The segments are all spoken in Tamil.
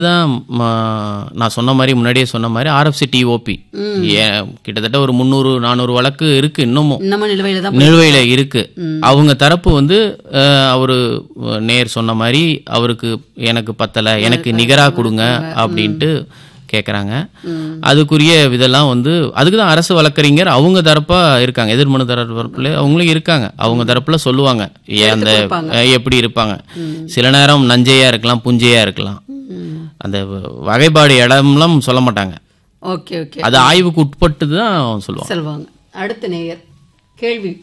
தான் நான் சொன்ன மாதிரி முன்னாடியே சொன்ன மாதிரி RFC TOP கிட்டத்தட்ட ஒரு 300-400 வழக்கு இருக்கு, இன்னமும் நிலுவையில இருக்கு. அவங்க தரப்பு வந்து அவரு நேர் சொன்ன மாதிரி அவருக்கு எனக்கு பத்தல, எனக்கு நிகரா கொடுங்க அப்படின்ட்டு கேட்குறாங்க. அதுக்குரிய இதெல்லாம் வந்து அதுக்கு தான் அரசு வழக்கறிஞர் அவங்க தரப்பா இருக்காங்க, எதிர்மனு தரப்புல அவங்களும் இருக்காங்க. அவங்க தரப்புல சொல்லுவாங்க அந்த எப்படி இருப்பாங்க. சில நேரம் நஞ்சையா இருக்கலாம், புஞ்சையா இருக்கலாம், அந்த வகைப்பாடு இடம்லாம் சொல்ல மாட்டாங்க. ஓகே ஓகே, அது ஆய்வுக்கு உட்பட்டு தான் சொல்லுவாங்க. அடுத்த நேயர் கேள்வி.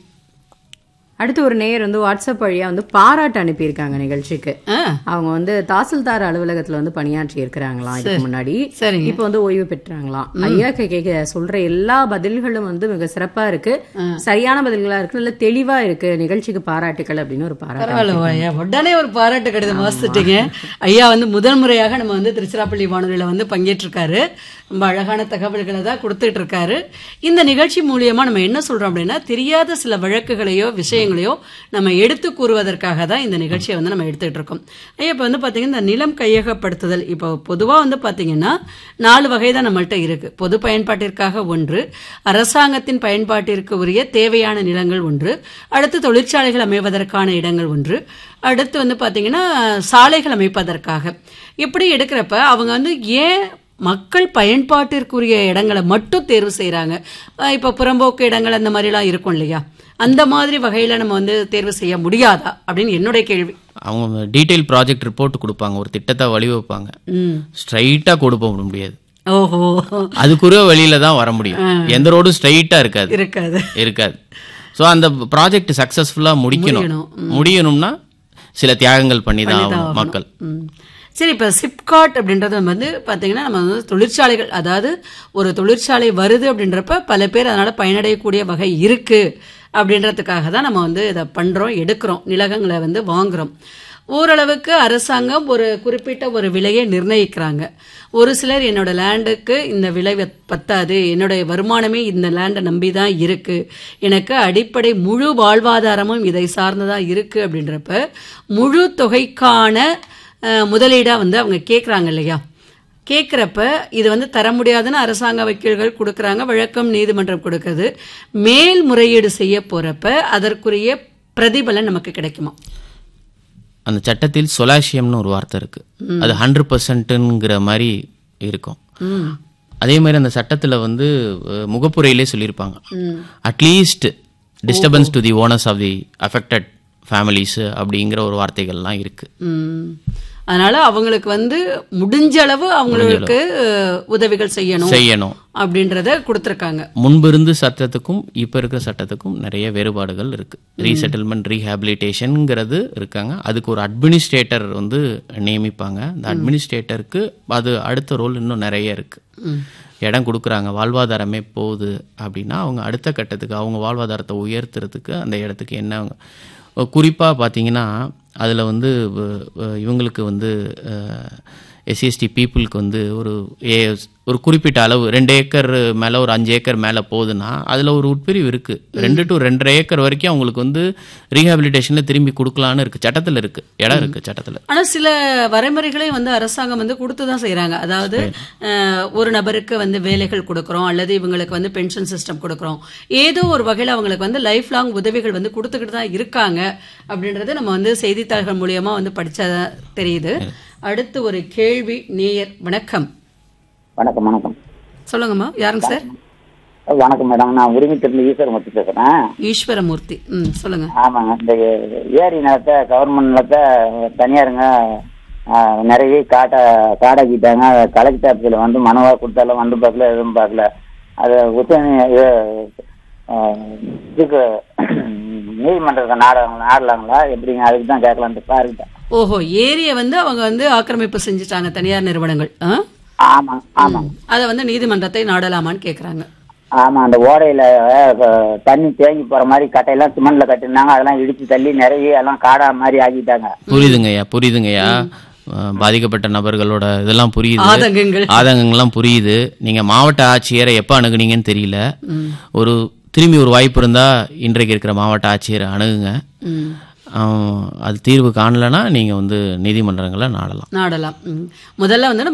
அடுத்து ஒரு நேயர் வந்து வாட்ஸ்அப் வழியா வந்து பாராட்டு அனுப்பியிருக்காங்க நிகழ்ச்சிக்கு. அவங்க வந்து தாசில்தார் அலுவலகத்துல வந்து பணியாற்றி இருக்கிறாங்களாம் இதுக்கு முன்னாடி. இப்ப வந்து ஓய்வு பெற்றாங்களாம். ஐயா கேட்க சொல்ற எல்லா பதில்களும் வந்து மிக சிறப்பா இருக்கு, சரியான பதில்களா இருக்கு, நல்ல தெளிவா இருக்கு, நிகழ்ச்சிக்கு பாராட்டுக்கள் அப்படின்னு ஒரு பாராட்டு. உடனே ஒரு பாராட்டு கடிதம் வாசிட்டீங்க. ஐயா வந்து முதல் முறையாக நம்ம வந்து திருச்சிராப்பள்ளி வானொலியில வந்து பங்கேற்றிருக்காரு. ரொம்ப அழகான தகவல்களை தான் கொடுத்துட்டு இருக்காரு. இந்த நிகழ்ச்சி மூலியமா நம்ம என்ன சொல்றோம் அப்படின்னா, தெரியாத சில வழக்குகளையோ விஷயங்களையோ நம்ம எடுத்து கூறுவதற்காக தான் இந்த நிகழ்ச்சியை வந்து நம்ம எடுத்துட்டு இருக்கோம். ஐயா இப்ப வந்து பாத்தீங்கன்னா இந்த நிலம் கையகப்படுத்துதல் இப்போ பொதுவா வந்து பாத்தீங்கன்னா 4 வகை தான் நம்மள்ட்ட இருக்கு. பொது பயன்பாட்டிற்காக ஒன்று, அரசாங்கத்தின் பயன்பாட்டிற்கு உரிய தேவையான நிலங்கள் ஒன்று, அடுத்து தொழிற்சாலைகள் அமைவதற்கான இடங்கள் ஒன்று, அடுத்து வந்து பாத்தீங்கன்னா சாலைகள் அமைப்பதற்காக. இப்படி எடுக்கிறப்ப அவங்க வந்து ஏன் மக்கள் பயன்பாட்டிற்குரிய இடங்களை மட்டும் தேர்வு செய்யறாங்க? இப்ப புறம்போக்கு இடங்கள் அந்த மாதிரி எல்லாம் இருக்கும் இல்லையா, அந்த மாதிரி வகையில நம்ம வந்து தேர்வு செய்ய முடியாதா அப்படின்னு என்னுடைய கேள்வி. அவங்க டீடைல் ப்ராஜெக்ட் ரிப்போர்ட் கொடுப்பாங்க, ஒரு திட்டத்தை வழிவகுப்பாங்க, ஸ்ட்ரைட்டா கொடுக்க முடியாது. ஓஹோ, அதுக்குரிய வழியில தான் வர முடியும். எந்த ரோடும் ஸ்ட்ரைட்டா இருக்காது. ஸோ அந்த ப்ராஜெக்ட் சக்சஸ்ஃபுல்லா முடியணும்னா சில தியாகங்கள் பண்ணி தான் மக்கள். சரி, இப்ப சிப்காட் அப்படின்றது வந்து பாத்தீங்கன்னா நம்ம வந்து தொழிற்சாலைகள், அதாவது ஒரு தொழிற்சாலை வருது அப்படின்றப்ப பல பேர் அதனால பயனடையக்கூடிய வகை இருக்கு அப்படின்றதுக்காக தான் நம்ம வந்து இதை பண்றோம், எடுக்கிறோம், நிலங்களை வந்து வாங்குறோம். ஓரளவுக்கு அரசாங்கம் ஒரு குறிப்பிட்ட ஒரு விலையை நிர்ணயிக்கிறாங்க. ஒரு சிலர் என்னோட லேண்டுக்கு இந்த விலை பத்தாது, என்னுடைய வருமானமே இந்த லேண்டை நம்பி தான் இருக்கு, எனக்கு அடிப்படை முழு வாழ்வாதாரமும் இதை சார்ந்ததா இருக்கு அப்படின்றப்ப முழு தொகைக்கான முதலீடா வந்து அவங்க கேட்கறாங்க இல்லையா. கேட்கிறப்ப இது வந்து தர முடியாதுன்னு அரசாங்க வக்கீல்கள் கொடுக்கறாங்க, வழக்கம் நீதிமன்றம் கொடுக்குது. மேல் முறையீடு செய்ய போறப்ப அதற்குரிய பிரதிபலன் நமக்கு கிடைக்குமா? அந்த சட்டத்தில் சொலாசியம்னு ஒரு வார்த்தை இருக்கு, அது 100%ங்கிற மாதிரி இருக்கும். அதே மாதிரி அந்த சட்டத்துல வந்து முகப்புரையிலே சொல்லியிருப்பாங்க, at least disturbance to the owners of the affected families அப்படிங்கிற ஒரு வார்த்தைகள்லாம் இருக்கு. அதனால அவங்களுக்கு வந்து முடிஞ்ச அளவு அவங்களுக்கு உதவிகள் செய்யணும் அப்படின்றத கொடுத்திருக்காங்க. முன்பு இருந்த சட்டத்துக்கும் இப்ப இருக்கிற சட்டத்துக்கும் நிறைய வேறுபாடுகள் இருக்கு. ரீசெட்டில்மெண்ட் ரீஹாபிலிட்டேஷன்ங்கிறது இருக்காங்க, அதுக்கு ஒரு அட்மினிஸ்ட்ரேட்டர் வந்து நியமிப்பாங்க. அந்த அட்மினிஸ்ட்ரேட்டருக்கு அது அடுத்த ரோல் இன்னும் நிறைய இருக்கு. இடம் கொடுக்குறாங்க, வாழ்வாதாரமே போகுது அப்படின்னா அவங்க அடுத்த கட்டத்துக்கு அவங்க வாழ்வாதாரத்தை உயர்த்துறதுக்கு அந்த இடத்துக்கு என்ன குறிப்பாக பார்த்தீங்கன்னா அதில் வந்து இவங்களுக்கு வந்து SC/ST பீப்புளுக்கு வந்து ஒரு குறிப்பிட்ட அளவு 2 ஏக்கர் மேலே ஒரு 5 ஏக்கர் மேலே போகுதுன்னா அதில் ஒரு உட்பிரிவு இருக்குது. 2 to 2.5 ஏக்கர் வரைக்கும் அவங்களுக்கு வந்து ரீஹாபிலிட்டேஷனில் திரும்பி கொடுக்கலான்னு இருக்குது, சட்டத்தில் இருக்குது, இடம் இருக்குது சட்டத்தில். ஆனால் சில வரைமுறைகளையும் வந்து அரசாங்கம் வந்து கொடுத்து தான் செய்கிறாங்க. அதாவது ஒரு நபருக்கு வந்து வேலைகள் கொடுக்குறோம், அல்லது இவங்களுக்கு வந்து பென்ஷன் சிஸ்டம் கொடுக்குறோம், ஏதோ ஒரு வகையில் அவங்களுக்கு வந்து லைஃப் லாங் உதவிகள் வந்து கொடுத்துக்கிட்டு தான் இருக்காங்க அப்படின்றத நம்ம வந்து செய்தித்தாள்கள் மூலியமா வந்து படிச்சா தெரியுது. அடுத்து ஒரு கேள்வி. நேயர் வணக்கம். வணக்கம். வணக்கம், சொல்லுங்கம்மா. யாருங்க சார்? வணக்கம் மேடம், நான் உரிமைத்திலிருந்து ஈஸ்வரமூர்த்தி பேசுறேன். ஈஸ்வரமூர்த்தி, சொல்லுங்க. ஆமாங்க, இந்த ஏரி நிலத்தை கவர்மெண்ட் நிலத்தை தனியாருங்க நிறைய காடாக்கிட்டாங்க. கலெக்டர் ஆஃபீஸில் வந்து மனுவா கொடுத்தாலும் வந்து பார்க்கல, எதுவும் பார்க்கல. அது இதுக்கு நீதிமன்றத்தை நாடலாங்களா எப்படிங்க? அதுக்கு தான் கேட்கலான்ட்டு பாருங்க. ஓஹோ, ஏரியை வந்து அவங்க வந்து ஆக்கிரமிப்பு செஞ்சுட்டாங்க தனியார் நிறுவனங்கள். ஆமாங்க ஆமாங்க, அதை வந்து நீதிமன்றத்தை நாடலாமான்னு கேக்குறாங்க. ஆமா, அந்த ஓடையில தண்ணி தேங்கி போற மாதிரி கட்டையெல்லாம் சிமெண்ட்ல கட்டிருந்தாங்க, அதெல்லாம் இடிச்சு தள்ளி நிறைய எல்லாம் காடா மாதிரி ஆக்கிட்டாங்க. புரியுதுங்கய்யா. பாதிக்கப்பட்ட நபர்களோட இதெல்லாம் புரியுது, ஆதங்கங்கள்லாம் புரியுது. நீங்க மாவட்ட ஆட்சியரை எப்ப அணுகுனீங்கன்னு தெரியல. திரும்பி ஒரு வாய்ப்பு இருந்தா இன்றைக்கு இருக்கிற மாவட்ட ஆட்சியரை அணுகுங்க. அது தீர்வு காணலன்னா நீங்க வந்து நீதிமன்றங்களை நாடலாம். முதல்ல வந்து